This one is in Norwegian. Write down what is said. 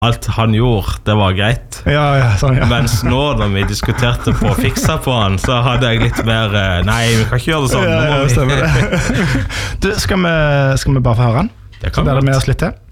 alt han gjorde, det var greit. Sånn, Mens nå, når vi diskuterte på å fikse på han, så hadde jeg litt mer, nei, vi kan ikke gjøre det sånn. Stemmer det. Du, skal vi bare få høre han? Det kan så blir det med oss litt til.